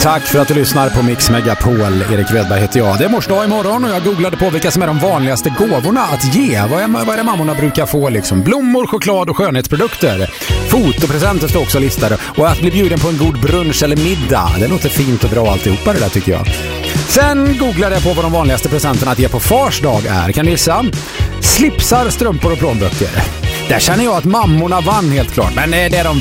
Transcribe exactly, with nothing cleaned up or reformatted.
Tack för att du lyssnar på Mix Megapol. Erik Wedberg heter jag. Det är morsdag imorgon och jag googlade på vilka som är de vanligaste gåvorna att ge. Vad är, vad är det mammorna brukar få liksom? Blommor, choklad och skönhetsprodukter. Fotopresenter står också listade. Och att bli bjuden på en god brunch eller middag. Det låter fint och bra alltihopa det där tycker jag. Sen googlade jag på vad de vanligaste presenterna att ge på fars dag är. Kan ni gissa? Slipsar, strumpor och plånböcker. Där känner jag att mammorna vann helt klart. Men det är de